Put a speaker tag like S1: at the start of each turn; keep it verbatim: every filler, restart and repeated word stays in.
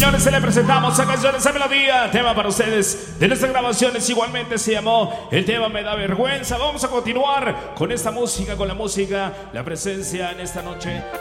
S1: Señores, se le presentamos a Canciones a Melodía, tema para ustedes de nuestras grabaciones. Igualmente se llamó el tema Me da vergüenza. Vamos a continuar con esta música, con la música, la presencia en esta noche